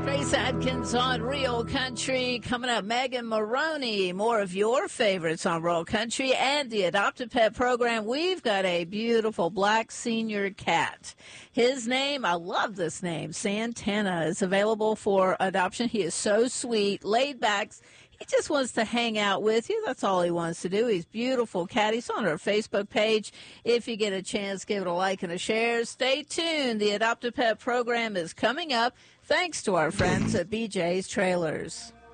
Trace Adkins on Real Country. Coming up, Megan Maroney. More of your favorites on Real Country and the Adopted Pet program. We've got a beautiful black senior cat. His name, I love this name, Santana, is available for adoption. He is so sweet, laid back. He just wants to hang out with you. That's all he wants to do. He's beautiful cat. He's on our Facebook page. If you get a chance, give it a like and a share. Stay tuned. The Adopted Pet program is coming up. Thanks to our friends at BJ's Trailers.